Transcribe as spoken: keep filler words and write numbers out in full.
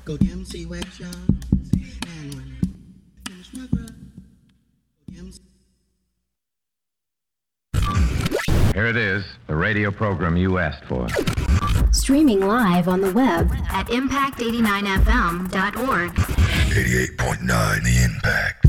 Go M C wax y'all. And when I finish my grub, go M C. Here it is, the radio program you asked for. Streaming live on the web at impact eighty-nine f m dot org. eighty-eight point nine The Impact.